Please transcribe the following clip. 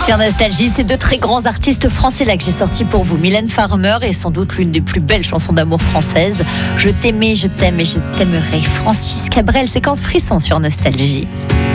Sur Nostalgie, c'est deux très grands artistes français là que j'ai sortis pour vous. Mylène Farmer est sans doute l'une des plus belles chansons d'amour françaises. Je t'aimais, je t'aime et je t'aimerai. Francis Cabrel, séquence frisson sur Nostalgie.